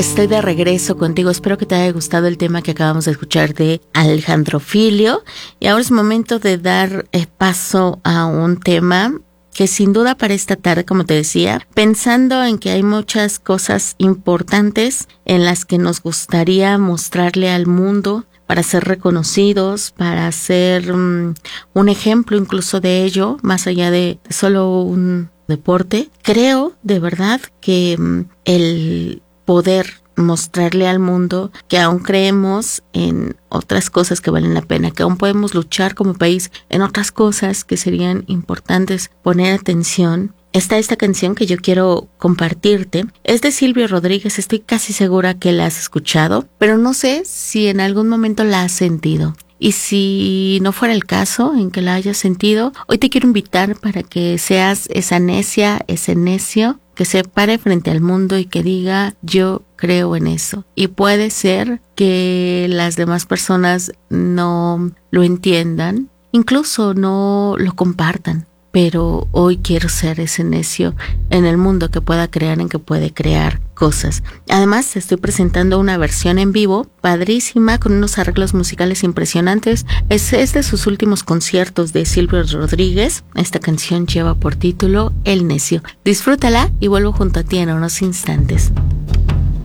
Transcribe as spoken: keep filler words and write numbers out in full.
Estoy de regreso contigo. Espero que te haya gustado el tema que acabamos de escuchar de Alejandro Filio. Y ahora es momento de dar eh, paso a un tema que sin duda para esta tarde, como te decía, pensando en que hay muchas cosas importantes en las que nos gustaría mostrarle al mundo para ser reconocidos, para ser um, un ejemplo incluso de ello, más allá de solo un deporte. Creo de verdad que um, el poder mostrarle al mundo que aún creemos en otras cosas que valen la pena, que aún podemos luchar como país en otras cosas que serían importantes poner atención. Está esta canción que yo quiero compartirte. Es de Silvio Rodríguez, estoy casi segura que la has escuchado, pero no sé si en algún momento la has sentido. Y si no fuera el caso en que la hayas sentido, hoy te quiero invitar para que seas esa necia, ese necio, que se pare frente al mundo y que diga, yo creo en eso. Y puede ser que las demás personas no lo entiendan, incluso no lo compartan. Pero hoy quiero ser ese necio en el mundo que pueda crear, en que puede crear cosas. Además, estoy presentando una versión en vivo, padrísima, con unos arreglos musicales impresionantes. Es, es de sus últimos conciertos de Silvio Rodríguez. Esta canción lleva por título El Necio. Disfrútala y vuelvo junto a ti en unos instantes.